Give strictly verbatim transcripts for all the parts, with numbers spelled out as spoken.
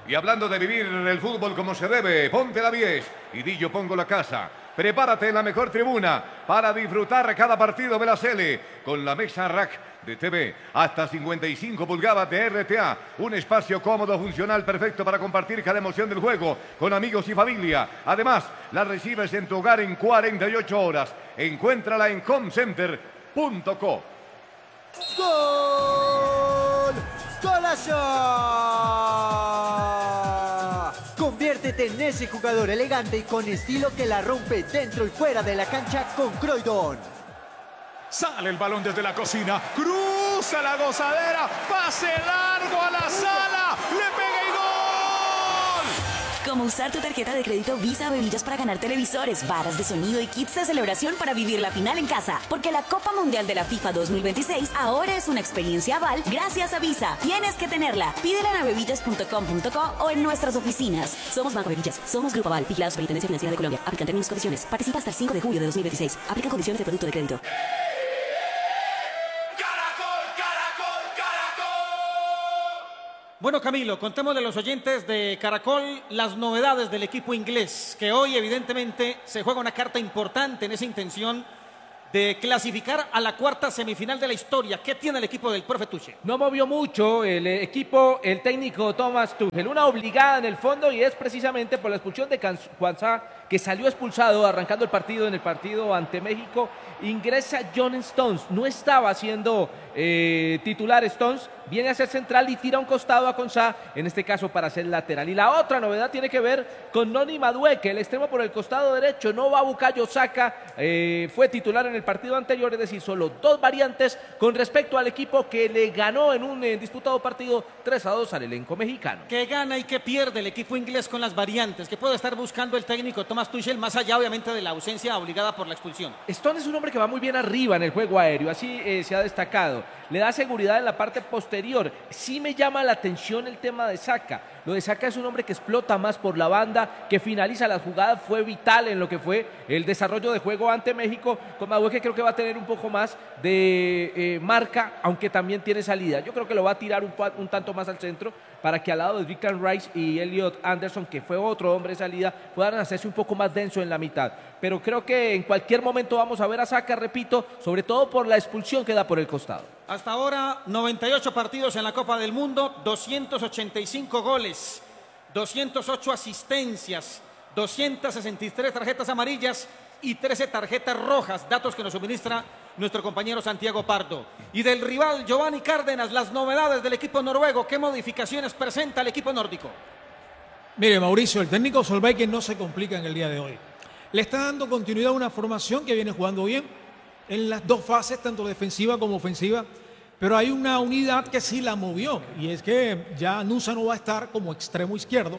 Y hablando de vivir el fútbol como se debe, ponte la diez y di yo pongo la casa. Prepárate en la mejor tribuna para disfrutar cada partido de la Sele con la mesa rack de T V hasta cincuenta y cinco pulgadas de R T A. Un espacio cómodo, funcional, perfecto para compartir cada emoción del juego con amigos y familia. Además, la recibes en tu hogar en cuarenta y ocho horas. Encuéntrala en comcenter punto co. ¡Gol! ¡Golazo! Conviértete en ese jugador elegante y con estilo que la rompe dentro y fuera de la cancha con Croydon. Sale el balón desde la cocina, cruza la gozadera, pase largo a la sala, le pega y gol. Como usar tu tarjeta de crédito Visa Bebillas para ganar televisores, varas de sonido y kits de celebración para vivir la final en casa. Porque la Copa Mundial de la FIFA dos mil veintiséis ahora es una experiencia Aval gracias a Visa. Tienes que tenerla. Pídela en bebillas punto com punto co o en nuestras oficinas. Somos Banco Bebillas. Somos Grupo Aval. Vigilados por Superintendencia Financiera de Colombia. Aplican términos y condiciones. Participa hasta el cinco de julio de dos mil veintiséis. Aplican condiciones de producto de crédito. Bueno, Camilo, contémosle a los oyentes de Caracol las novedades del equipo inglés, que hoy evidentemente se juega una carta importante en esa intención de clasificar a la cuarta semifinal de la historia. ¿Qué tiene el equipo del profe Tuchel? No movió mucho el equipo, el técnico Thomas Tuchel, una obligada en el fondo y es precisamente por la expulsión de Quansah, que salió expulsado arrancando el partido en el partido ante México. Ingresa John Stones, no estaba siendo eh, titular Stones, viene a ser central y tira un costado a Quansah, en este caso para ser lateral. Y la otra novedad tiene que ver con Noni Madueke, el extremo por el costado derecho. No va Bukayo Saka, eh, fue titular en el partido anterior, es decir, solo dos variantes con respecto al equipo que le ganó en un eh, disputado partido tres a dos al elenco mexicano. ¿Qué gana y qué pierde el equipo inglés con las variantes? ¿Qué puede estar buscando el técnico Thomas Tuchel, más allá obviamente de la ausencia obligada por la expulsión? Stone es un hombre que va muy bien arriba en el juego aéreo, así eh, se ha destacado. Le da seguridad en la parte posterior. Sí me llama la atención el tema de Saka. Lo de Saka es un hombre que explota más por la banda, que finaliza las jugadas, fue vital en lo que fue el desarrollo de juego ante México. Con Madueke creo que va a tener un poco más de eh, marca, aunque también tiene salida. Yo creo que lo va a tirar un, un tanto más al centro para que al lado de Declan Rice y Elliot Anderson, que fue otro hombre de salida, puedan hacerse un poco más denso en la mitad. Pero creo que en cualquier momento vamos a ver a Saka, repito, sobre todo por la expulsión que da por el costado. Hasta ahora, noventa y ocho partidos en la Copa del Mundo, doscientos ochenta y cinco goles, doscientas ocho asistencias, doscientas sesenta y tres tarjetas amarillas y trece tarjetas rojas, datos que nos suministra nuestro compañero Santiago Pardo. Y del rival Giovanni Cárdenas, las novedades del equipo noruego, ¿qué modificaciones presenta el equipo nórdico? Mire, Mauricio, el técnico Solbakken no se complica en el día de hoy. Le está dando continuidad a una formación que viene jugando bien en las dos fases, tanto defensiva como ofensiva, pero hay una unidad que sí la movió, y es que ya Nusa no va a estar como extremo izquierdo.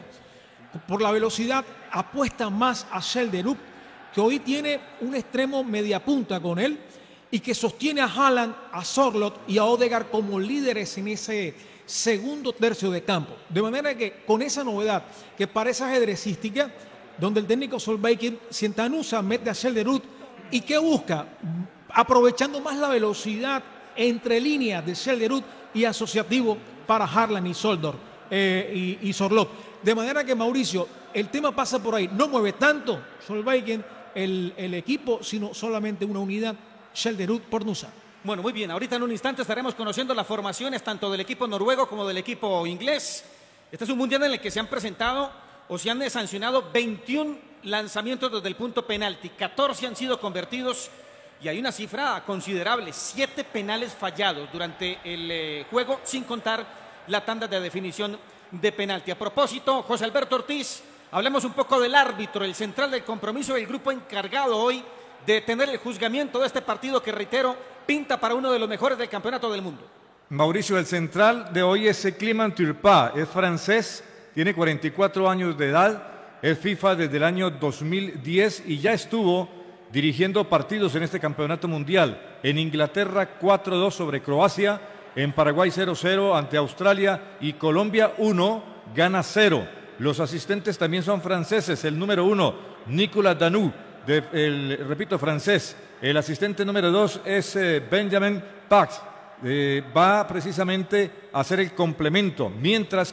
Por la velocidad apuesta más a Schelderup, que hoy tiene un extremo media punta con él, y que sostiene a Haaland, a Sorloth y a Odegaard como líderes en ese segundo tercio de campo. De manera que con esa novedad, que parece ajedrecística, donde el técnico Solbakken sienta a Nusa, mete a Schelderup, ¿y qué busca? Aprovechando más la velocidad entre líneas de Schelderup y asociativo para Haaland y Soldor eh, y, y Sorloth. De manera que, Mauricio, el tema pasa por ahí. No mueve tanto Solbakken el, el equipo, sino solamente una unidad, Schelderup por Nusa. Bueno, muy bien. Ahorita en un instante estaremos conociendo las formaciones tanto del equipo noruego como del equipo inglés. Este es un mundial en el que se han presentado o se han sancionado veintiún lanzamientos desde el punto penalti. catorce han sido convertidos. Y hay una cifra considerable, siete penales fallados durante el eh, juego, sin contar la tanda de definición de penalti. A propósito, José Alberto Ortiz, hablemos un poco del árbitro, el central del compromiso, el grupo encargado hoy de tener el juzgamiento de este partido que, reitero, pinta para uno de los mejores del campeonato del mundo. Mauricio, el central de hoy es Clément Turpin, es francés, tiene cuarenta y cuatro años de edad, es FIFA desde el año dos mil diez y ya estuvo dirigiendo partidos en este campeonato mundial. En Inglaterra cuatro dos sobre Croacia, en Paraguay cero cero ante Australia y Colombia uno, gana cero. Los asistentes también son franceses, el número uno, Nicolas Danou, de, el, repito, francés. El asistente número dos es eh, Benjamin Pax, eh, va precisamente a hacer el complemento, mientras que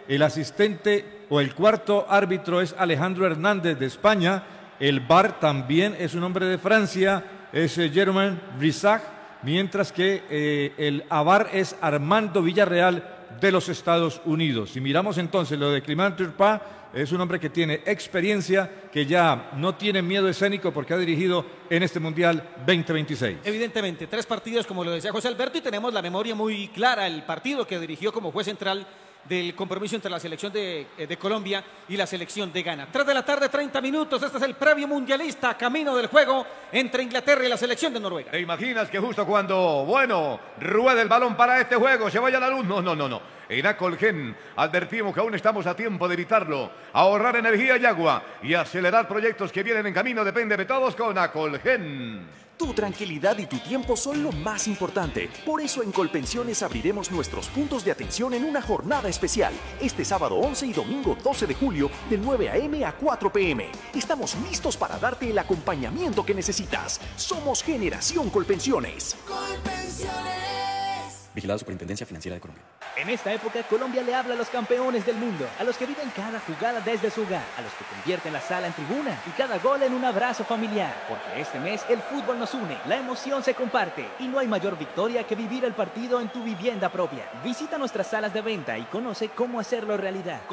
el asistente o el cuarto árbitro es Alejandro Hernández de España. El V A R también es un hombre de Francia, es eh, Germain Brissac, mientras que eh, el A V A R es Armando Villarreal de los Estados Unidos. Si miramos entonces lo de Clément Turpin, es un hombre que tiene experiencia, que ya no tiene miedo escénico porque ha dirigido en este Mundial veinte veintiséis. Evidentemente, tres partidos como lo decía José Alberto y tenemos la memoria muy clara, el partido que dirigió como juez central del compromiso entre la selección de, de Colombia y la selección de Ghana. tres de la tarde, treinta minutos, este es el previo mundialista, camino del juego entre Inglaterra y la selección de Noruega. ¿Te imaginas que justo cuando, bueno, rueda el balón para este juego, se vaya la luz? No, no, no, no. En Acolgen advertimos que aún estamos a tiempo de evitarlo. Ahorrar energía y agua y acelerar proyectos que vienen en camino depende de todos con Acolgen. Tu tranquilidad y tu tiempo son lo más importante. Por eso en Colpensiones abriremos nuestros puntos de atención en una jornada especial. Este sábado once y domingo doce de julio de nueve a eme a cuatro pe eme. Estamos listos para darte el acompañamiento que necesitas. Somos Generación Colpensiones. Colpensiones. Vigilado Superintendencia Financiera de Colombia. En esta época, Colombia le habla a los campeones del mundo, a los que viven cada jugada desde su hogar, a los que convierten la sala en tribuna y cada gol en un abrazo familiar. Porque este mes el fútbol nos une, la emoción se comparte y no hay mayor victoria que vivir el partido en tu vivienda propia. Visita nuestras salas de venta y conoce cómo hacerlo realidad.